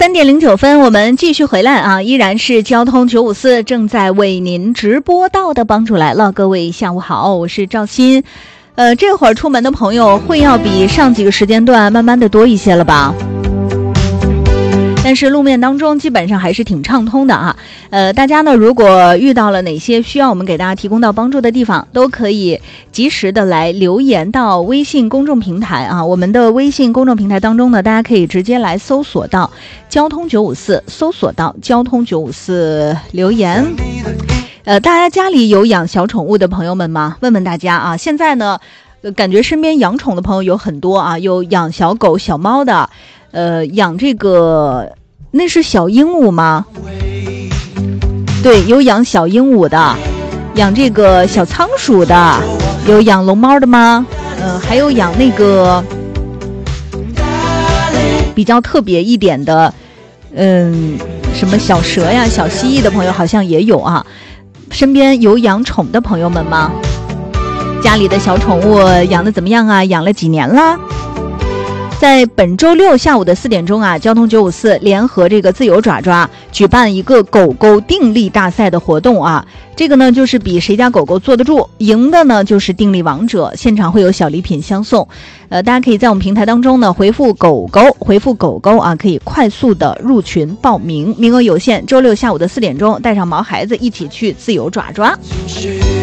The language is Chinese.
3:09，我们继续回来啊，依然是交通954正在为您直播到的帮助来了。各位下午好，我是赵鑫。这会儿出门的朋友会要比上几个时间段慢慢的多一些了吧？但是路面当中基本上还是挺畅通的啊。大家呢如果遇到了哪些需要我们给大家提供到帮助的地方，都可以及时的来留言到微信公众平台啊。我们的微信公众平台当中呢，大家可以直接来搜索到交通954，搜索到交通954留言。大家家里有养小宠物的朋友们吗？问问大家啊。现在呢感觉身边养宠的朋友有很多啊，有养小狗小猫的，养这个那是小鹦鹉吗？对，有养小鹦鹉的，养这个小仓鼠的，有养龙猫的吗？还有养那个比较特别一点的，什么小蛇呀、小蜥蜴的朋友好像也有啊。身边有养宠的朋友们吗？家里的小宠物养得怎么样啊？养了几年了？在本周六下午的4点钟啊，交通954联合这个自由爪爪举办一个狗狗定力大赛的活动啊。这个呢就是比谁家狗狗坐得住，赢的呢就是定力王者，现场会有小礼品相送。大家可以在我们平台当中呢回复狗狗啊，可以快速的入群报名，名额有限。周六下午的4点钟，带上毛孩子一起去自由爪爪。